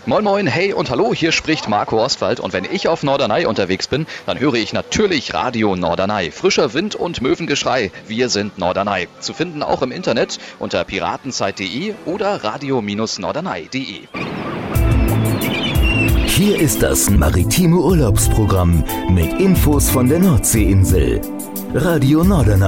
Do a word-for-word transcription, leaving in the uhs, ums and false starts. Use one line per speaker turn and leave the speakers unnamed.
Moin Moin, hey und hallo, hier spricht Marco Oswald und wenn ich auf Norderney unterwegs bin, dann höre ich natürlich Radio Norderney. Frischer Wind und Möwengeschrei, wir sind Norderney. Zu finden auch im Internet unter piratenzeit punkt de oder radio norderney punkt de.
Hier ist das maritime Urlaubsprogramm mit Infos von der Nordseeinsel. Radio Norderney.